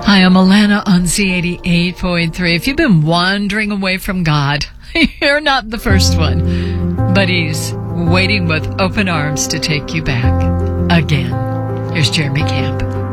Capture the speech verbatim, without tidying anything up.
Hi, I'm Alana on Z eighty-eight point three. If you've been wandering away from God, you're not the first one, but He's waiting with open arms to take you back again. Here's Jeremy Camp.